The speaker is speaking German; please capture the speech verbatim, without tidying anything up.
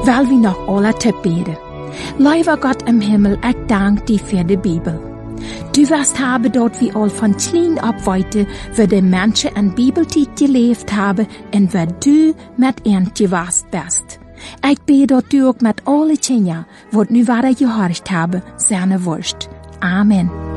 weil wir noch alle te beten. Lieber Gott im Himmel, ich danke dir für die Bibel. Du wirst haben dort wie all von klein ab weiter, wo die Menschen an Bibeltiet gelebt haben und wo du mit ihnen gewesen bist. Ich bete dort du auch mit allen Kindern, die nu wahre gehorcht haben, seine Wurst. Amen.